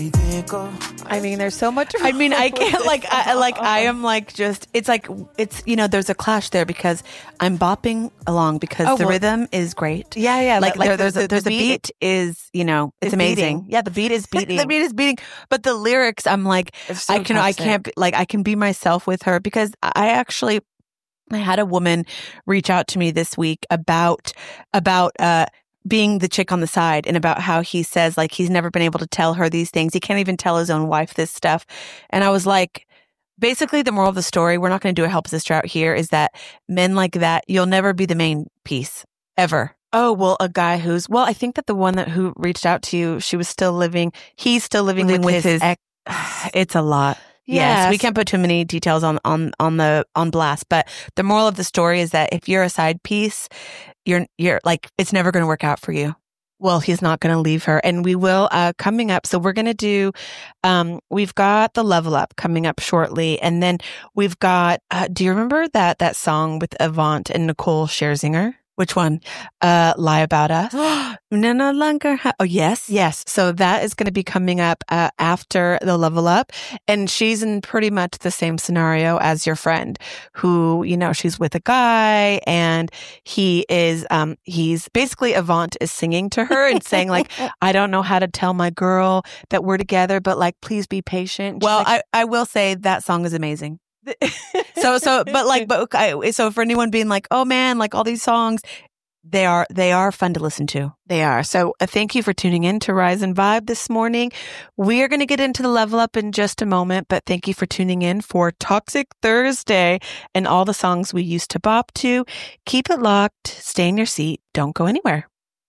I mean, there's so much. I mean, I can't I am just, it's, there's a clash there because I'm bopping along because the rhythm is great. Yeah. There's a beat is, it's amazing. Beating. Yeah. The beat is beating. The beat is beating. But the lyrics, I'm like, So I can be myself with her because I had a woman reach out to me this week about being the chick on the side and about how he says he's never been able to tell her these things. He can't even tell his own wife this stuff. And I was like, basically the moral of the story, we're not going to do a help sister out here, is that men like that, you'll never be the main piece ever. Oh, well, a guy I think that the one who reached out to you, he's still living with his ex. It's a lot. Yes, we can't put too many details on blast, but the moral of the story is that if you're a side piece, you're it's never going to work out for you. Well, he's not going to leave her, and we will coming up. So we're going to do. We've got the level up coming up shortly, and then we've got. Do you remember that song with Avant and Nicole Scherzinger? Which one? Lie About Us. No longer. Oh, yes. So that is going to be coming up after the level up. And she's in pretty much the same scenario as your friend who, she's with a guy and he is, he's basically Avant is singing to her and saying I don't know how to tell my girl that we're together, but please be patient. Well, I will say that song is amazing. So for anyone being oh man, all these songs, they are fun to listen to. They are. So thank you for tuning in to Rise and Vibe this morning. We are going to get into the level up in just a moment, but thank you for tuning in for Toxic Thursday and all the songs we used to bop to. Keep it locked. Stay in your seat. Don't go anywhere.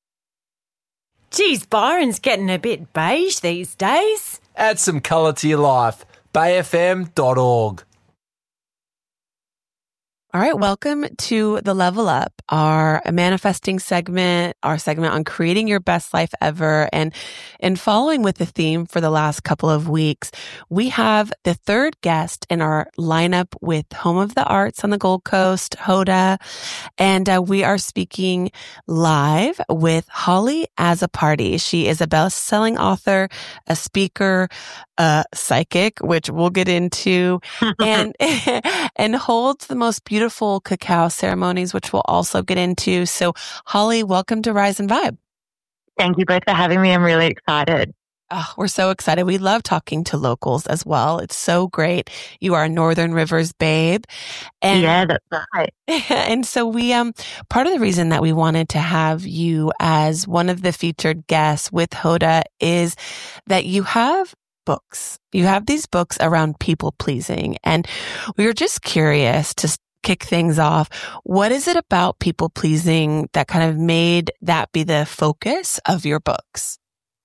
Geez, Byron's getting a bit beige these days. Add some colour to your life. bayfm.org. All right, welcome to the Level Up, our manifesting segment, our segment on creating your best life ever. And in following with the theme for the last couple of weeks, we have the third guest in our lineup with Home of the Arts on the Gold Coast, Hoda. And we are speaking live with Holly Azzopardi. She is a best-selling author, a speaker, a psychic, which we'll get into, and holds the most beautiful cacao ceremonies, which we'll also get into. So, Holly, welcome to Rise and Vibe. Thank you both for having me. I'm really excited. Oh, we're so excited. We love talking to locals as well. It's so great. You are a Northern Rivers babe. And, yeah, that's right. And so we, part of the reason that we wanted to have you as one of the featured guests with Hoda is that you have books. You have these books around people pleasing. And we were just curious to kick things off. What is it about people pleasing that kind of made that be the focus of your books?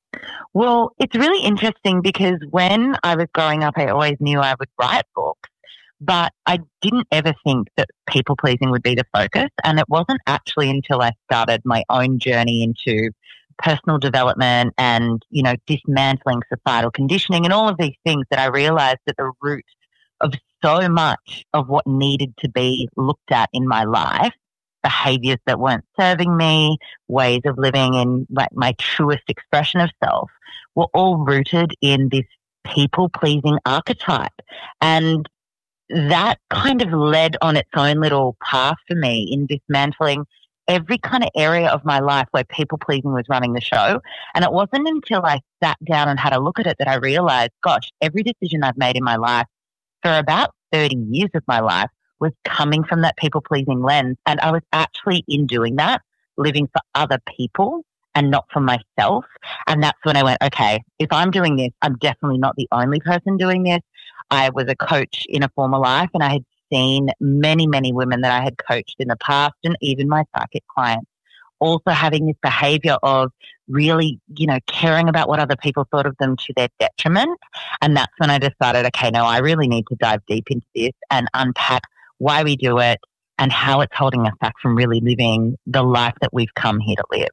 Well, it's really interesting because when I was growing up, I always knew I would write books, but I didn't ever think that people pleasing would be the focus. And it wasn't actually until I started my own journey into personal development and, dismantling societal conditioning and all of these things that I realized that the root of so much of what needed to be looked at in my life, behaviors that weren't serving me, ways of living in my truest expression of self, were all rooted in this people-pleasing archetype. And that kind of led on its own little path for me in dismantling every kind of area of my life where people-pleasing was running the show. And it wasn't until I sat down and had a look at it that I realized, gosh, every decision I've made in my life for about 30 years of my life was coming from that people-pleasing lens. And I was actually, in doing that, living for other people and not for myself. And that's when I went, okay, if I'm doing this, I'm definitely not the only person doing this. I was a coach in a former life, and I had seen many, many women that I had coached in the past, and even my psychic clients, also having this behavior of really, caring about what other people thought of them to their detriment. And that's when I decided, okay, no, I really need to dive deep into this and unpack why we do it and how it's holding us back from really living the life that we've come here to live.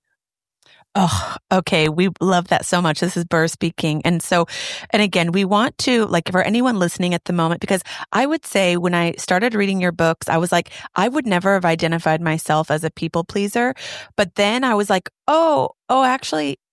Oh, okay. We love that so much. This is Burr speaking. And again, we want to, for anyone listening at the moment, because I would say when I started reading your books, I was like, I would never have identified myself as a people pleaser. But then I was like, actually,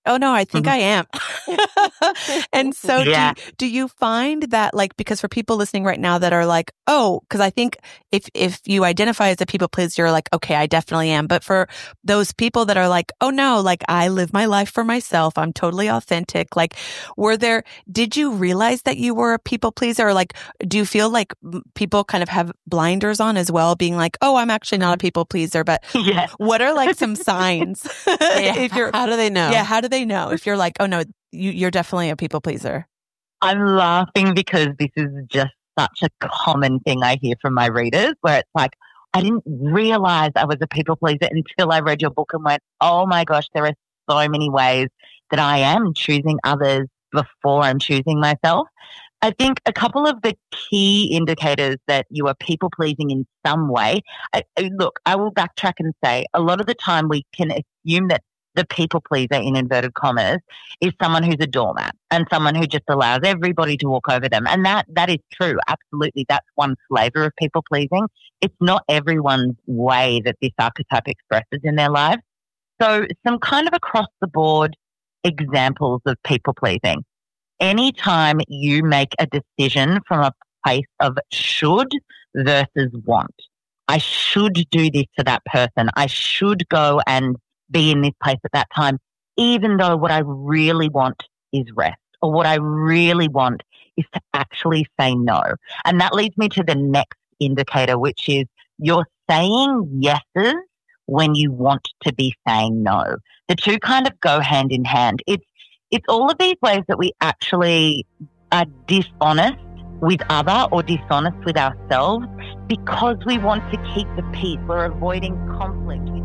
Oh, no, I think I am. And so Yeah. do you find that, like, because for people listening right now that are like, oh, because I think if you identify as a people pleaser, you're like, okay, I definitely am. But for those people that are like, oh no, like I live my life for myself, I'm totally authentic. Like, did you realize that you were a people pleaser? Or like, do you feel like people kind of have blinders on as well, being like, oh, I'm actually not a people pleaser, but Yeah. what are like some signs? If you're, How do they know? yeah, how do they know if you're like, oh no, you're definitely a people pleaser? I'm laughing because this is just such a common thing I hear from my readers where it's like, I didn't realize I was a people pleaser until I read your book and went, oh my gosh, there are so many ways that I am choosing others before I'm choosing myself. I think a couple of the key indicators that you are people pleasing in some way. Look, I will backtrack and say a lot of the time we can assume that the people pleaser, in inverted commas, is someone who's a doormat and someone who just allows everybody to walk over them. And that is true. Absolutely. That's one flavor of people pleasing. It's not everyone's way that this archetype expresses in their lives. So some kind of across the board examples of people pleasing. Anytime you make a decision from a place of should versus want. I should do this to that person. I should go and be in this place at that time, even though what I really want is rest, or what I really want is to actually say no. And that leads me to the next indicator, which is you're saying yeses when you want to be saying no. The two kind of go hand in hand. It's all of these ways that we actually are dishonest with other or dishonest with ourselves because we want to keep the peace. We're avoiding conflict.